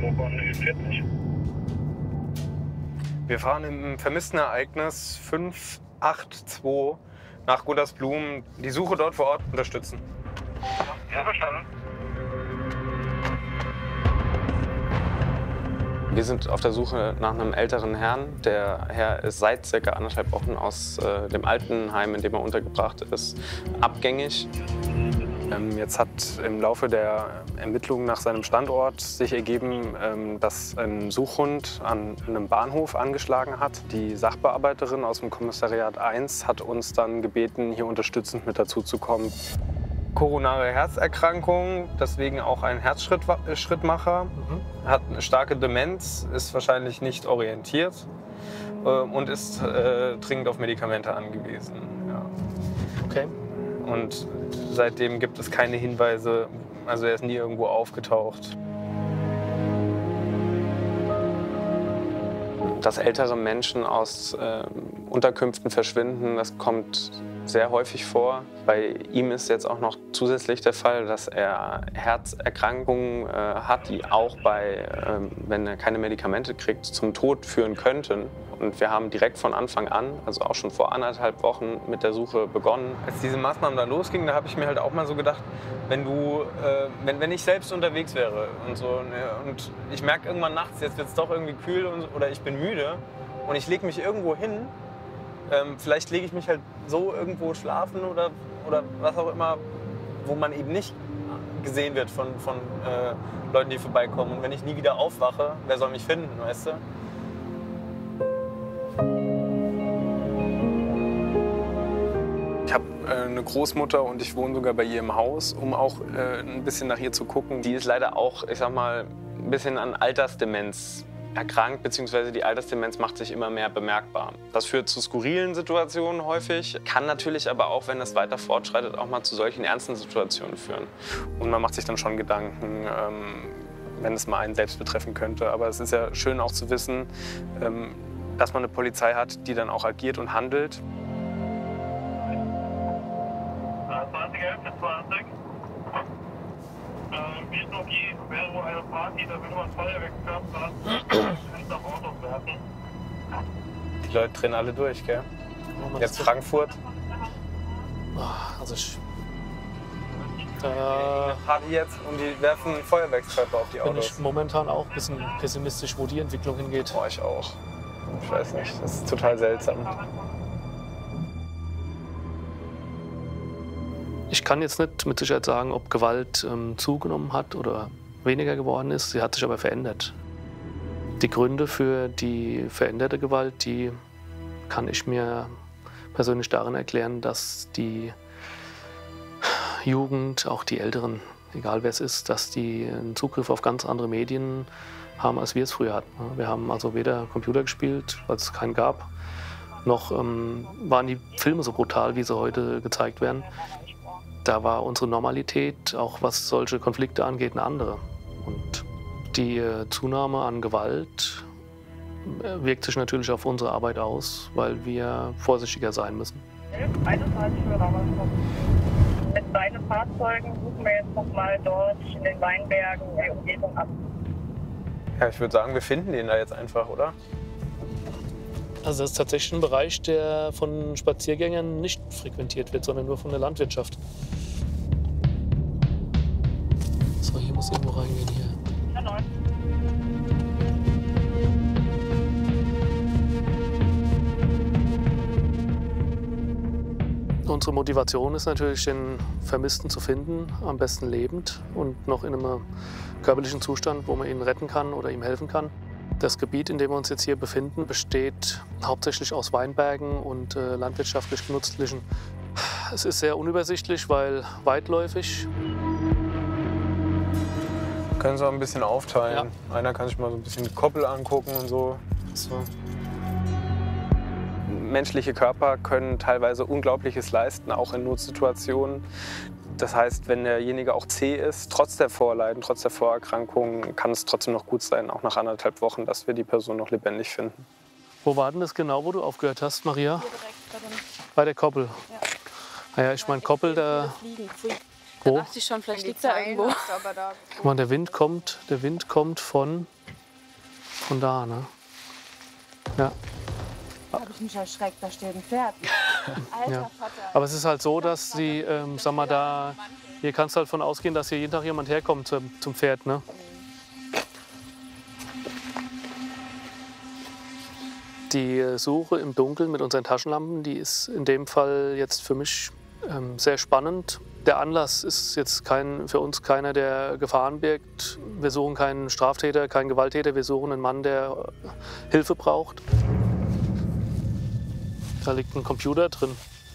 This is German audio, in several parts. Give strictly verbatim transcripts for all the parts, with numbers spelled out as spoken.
Wir fahren im vermissten Ereignis fünf acht zwei nach Guttersblum. Die Suche dort vor Ort unterstützen. Ja, verstanden. Wir sind auf der Suche nach einem älteren Herrn. Der Herr ist seit circa anderthalb Wochen aus äh, dem Altenheim, in dem er untergebracht ist, abgängig. Ähm, jetzt hat im Laufe der Ermittlungen nach seinem Standort sich ergeben, ähm, dass ein Suchhund an einem Bahnhof angeschlagen hat. Die Sachbearbeiterin aus dem Kommissariat eins hat uns dann gebeten, hier unterstützend mit dazu zu kommen. Koronare Herzerkrankung, deswegen auch ein Herzschrittmacher, mhm. hat eine starke Demenz, ist wahrscheinlich nicht orientiert äh, und ist äh, dringend auf Medikamente angewiesen. Ja. Okay. Und seitdem gibt es keine Hinweise, also er ist nie irgendwo aufgetaucht. Dass ältere Menschen aus äh, Unterkünften verschwinden, das kommt sehr häufig vor. Bei ihm ist jetzt auch noch zusätzlich der Fall, dass er Herzerkrankungen äh, hat, die auch bei, äh, wenn er keine Medikamente kriegt, zum Tod führen könnten. Und wir haben direkt von Anfang an, also auch schon vor anderthalb Wochen, mit der Suche begonnen. Als diese Maßnahmen da losgingen, da habe ich mir halt auch mal so gedacht, wenn du, äh, wenn, wenn ich selbst unterwegs wäre und so, ne, und ich merke irgendwann nachts, jetzt wird es doch irgendwie kühl und, oder ich bin müde und ich lege mich irgendwo hin, ähm, vielleicht lege ich mich halt so irgendwo schlafen oder, oder was auch immer, wo man eben nicht gesehen wird von, von äh, Leuten, die vorbeikommen. Und wenn ich nie wieder aufwache, wer soll mich finden, weißt du? Ich habe äh, eine Großmutter und ich wohne sogar bei ihr im Haus, um auch äh, ein bisschen nach ihr zu gucken. Die ist leider auch, ich sag mal, ein bisschen an Altersdemenz erkrankt, beziehungsweise die Altersdemenz macht sich immer mehr bemerkbar. Das führt zu skurrilen Situationen häufig, kann natürlich aber auch, wenn es weiter fortschreitet, auch mal zu solchen ernsten Situationen führen. Und man macht sich dann schon Gedanken, ähm, wenn es mal einen selbst betreffen könnte. Aber es ist ja schön auch zu wissen, ähm, dass man eine Polizei hat, die dann auch agiert und handelt. zwanzig elf zwanzig. Wie es noch geht, wäre wohl eine Party, da will nur ein Feuerwerkskörper nicht auf Autos werfen. Die Leute drehen alle durch, gell? Jetzt Frankfurt. Also ich, da Party jetzt und die werfen Feuerwerkskörper auf die bin Autos. ich momentan auch ein bisschen pessimistisch, wo die Entwicklung hingeht. Boah, ich auch. Ich weiß nicht, das ist total seltsam. Ich kann jetzt nicht mit Sicherheit sagen, ob Gewalt ähm, zugenommen hat oder weniger geworden ist. Sie hat sich aber verändert. Die Gründe für die veränderte Gewalt, die kann ich mir persönlich darin erklären, dass die Jugend, auch die Älteren, egal wer es ist, dass die einen Zugriff auf ganz andere Medien haben, als wir es früher hatten. Wir haben also weder Computer gespielt, weil es keinen gab, noch ähm, waren die Filme so brutal, wie sie heute gezeigt werden. Da war unsere Normalität, auch was solche Konflikte angeht, eine andere. Und die äh, Zunahme an Gewalt äh, wirkt sich natürlich auf unsere Arbeit aus, weil wir vorsichtiger sein müssen. einunddreißig für Rammersdorf. Mit beiden Fahrzeugen suchen wir jetzt noch mal dort in den Weinbergen in der Umgebung ab. Ja, ich würde sagen, wir finden den da jetzt einfach, oder? Also das ist tatsächlich ein Bereich, der von Spaziergängern nicht frequentiert wird, sondern nur von der Landwirtschaft. So, hier muss irgendwo reingehen hier. Ja, neun. Unsere Motivation ist natürlich, den Vermissten zu finden, am besten lebend und noch in einem körperlichen Zustand, wo man ihn retten kann oder ihm helfen kann. Das Gebiet, in dem wir uns jetzt hier befinden, besteht hauptsächlich aus Weinbergen und äh, landwirtschaftlich genutzten Flächen. Es ist sehr unübersichtlich, weil weitläufig. Können Sie auch ein bisschen aufteilen. Ja. Einer kann sich mal so ein bisschen die Koppel angucken und so. so. Menschliche Körper können teilweise Unglaubliches leisten, auch in Notsituationen. Das heißt, wenn derjenige auch zäh ist, trotz der Vorleiden, trotz der Vorerkrankungen, kann es trotzdem noch gut sein, auch nach anderthalb Wochen, dass wir die Person noch lebendig finden. Wo war denn das genau, wo du aufgehört hast, Maria? Hier direkt bei, dem bei der Koppel. Ja. Naja, ich meine, Koppel, da, Da Wo? dachte ich schon, vielleicht liegt er irgendwo. Guck mal, der Wind kommt, der Wind kommt von, von da, ne? Ja. Habe ich mich erschreckt, da steht ein Pferd. Alter Ja. Vater. Aber es ist halt so, dass sie, ähm, sag mal, da, hier kannst du halt von ausgehen, dass hier jeden Tag jemand herkommt zum, zum Pferd, ne? Die Suche im Dunkeln mit unseren Taschenlampen, die ist in dem Fall jetzt für mich ähm, sehr spannend. Der Anlass ist jetzt kein, für uns keiner, der Gefahren birgt. Wir suchen keinen Straftäter, keinen Gewalttäter, wir suchen einen Mann, der Hilfe braucht. Da liegt ein Computer drin.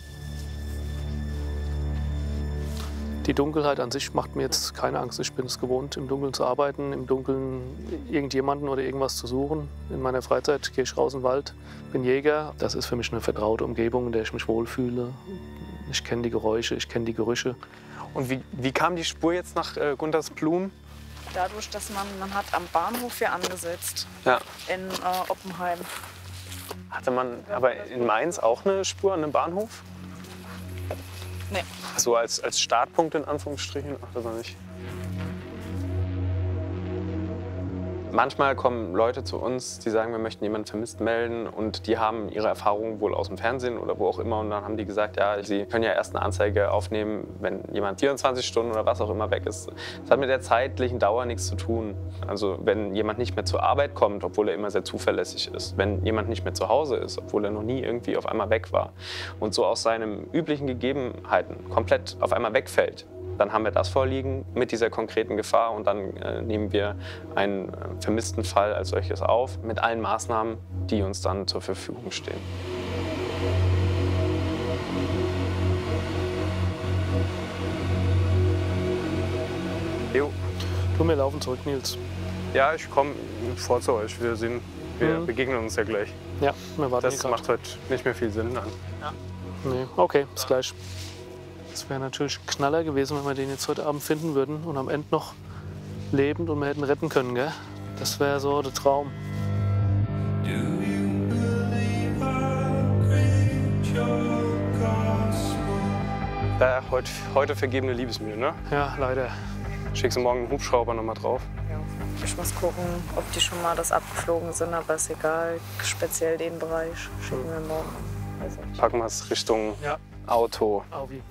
Die Dunkelheit an sich macht mir jetzt keine Angst. Ich bin es gewohnt, im Dunkeln zu arbeiten, im Dunkeln irgendjemanden oder irgendwas zu suchen. In meiner Freizeit gehe ich raus in den Wald, bin Jäger. Das ist für mich eine vertraute Umgebung, in der ich mich wohlfühle. Ich kenne die Geräusche, ich kenne die Gerüche. Und wie, wie kam die Spur jetzt nach äh, Guntersblum? Dadurch, dass man, man hat am Bahnhof hier angesetzt, Ja. in äh, Oppenheim. Hatte man aber in Mainz auch eine Spur an einem Bahnhof? Nee. So als, als Startpunkt in Anführungsstrichen? Ach, das war nicht. Manchmal kommen Leute zu uns, die sagen, wir möchten jemanden vermisst melden und die haben ihre Erfahrungen wohl aus dem Fernsehen oder wo auch immer und dann haben die gesagt, ja, sie können ja erst eine Anzeige aufnehmen, wenn jemand vierundzwanzig Stunden oder was auch immer weg ist. Das hat mit der zeitlichen Dauer nichts zu tun. Also wenn jemand nicht mehr zur Arbeit kommt, obwohl er immer sehr zuverlässig ist, wenn jemand nicht mehr zu Hause ist, obwohl er noch nie irgendwie auf einmal weg war und so aus seinen üblichen Gegebenheiten komplett auf einmal wegfällt, dann haben wir das vorliegen mit dieser konkreten Gefahr und dann äh, nehmen wir einen äh, vermissten Fall als solches auf mit allen Maßnahmen, die uns dann zur Verfügung stehen. Jo. Du, wir laufen zurück, Nils. Ja, ich komme vor zu euch. Wir, sehen, wir Mhm. begegnen uns ja gleich. Ja, wir warten Das hier macht heute nicht mehr viel Sinn an. grad. Nee, okay, bis gleich. Es wäre natürlich ein Knaller gewesen, wenn wir den jetzt heute Abend finden würden und am Ende noch lebend und wir hätten retten können, gell? Das wäre so der Traum. Da heute, heute vergebene Liebesmühe, ne? Ja, leider. Schickst du morgen einen Hubschrauber noch mal drauf? Ja. Ich muss gucken, ob die schon mal das abgeflogen sind, aber ist egal. Speziell den Bereich schicken wir morgen. Also nicht. Packen wir es Richtung Ja. Auto. Auvi.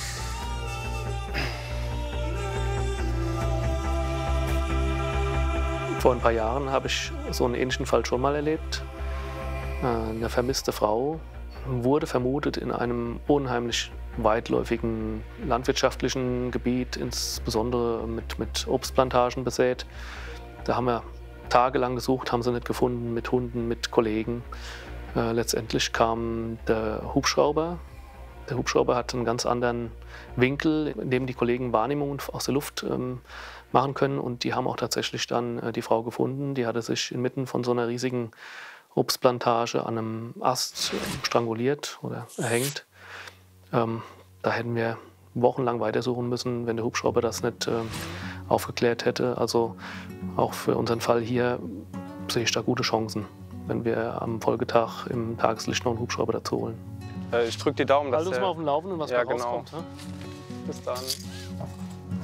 Vor ein paar Jahren habe ich so einen ähnlichen Fall schon mal erlebt. Äh, Eine vermisste Frau wurde vermutet in einem unheimlich weitläufigen landwirtschaftlichen Gebiet, insbesondere mit, mit Obstplantagen besät. Da haben wir tagelang gesucht, haben sie nicht gefunden, mit Hunden, mit Kollegen. Äh, letztendlich kam der Hubschrauber. Der Hubschrauber hat einen ganz anderen Winkel, in dem die Kollegen Wahrnehmungen aus der Luft ähm, machen können. Und die haben auch tatsächlich dann äh, die Frau gefunden. Die hatte sich inmitten von so einer riesigen Obstplantage an einem Ast äh, stranguliert oder erhängt. Ähm, da hätten wir wochenlang weitersuchen müssen, wenn der Hubschrauber das nicht äh, aufgeklärt hätte. Also auch für unseren Fall hier sehe ich da gute Chancen, wenn wir am Folgetag im Tageslicht noch einen Hubschrauber dazu holen. Äh, ich drücke die Daumen, dass Halt uns der... mal auf dem Laufenden, was Ja, da genau. rauskommt. Ne? Bis dann.